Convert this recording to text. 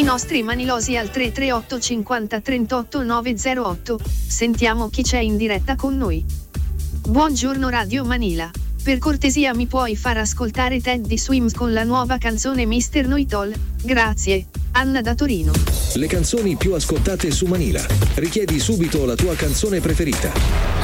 nostri manilosi al 338 50 38 908. Sentiamo chi c'è in diretta con noi. Buongiorno Radio Manila. Per cortesia mi puoi far ascoltare Teddy Swims con la nuova canzone Mr. Know-It-All? Grazie. Anna da Torino. Le canzoni più ascoltate su Manila. Richiedi subito la tua canzone preferita.